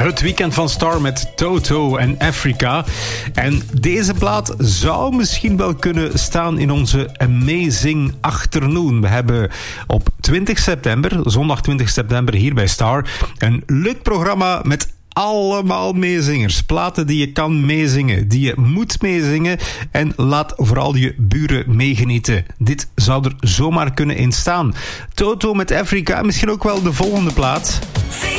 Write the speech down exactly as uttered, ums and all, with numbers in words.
Het weekend van Star met Toto en Africa. En deze plaat zou misschien wel kunnen staan in onze Amazing Afternoon. We hebben op twintig september, zondag twintig september hier bij Star, een leuk programma met allemaal meezingers. Platen die je kan meezingen, die je moet meezingen. En laat vooral je buren meegenieten. Dit zou er zomaar kunnen in staan. Toto met Africa, misschien ook wel de volgende plaat.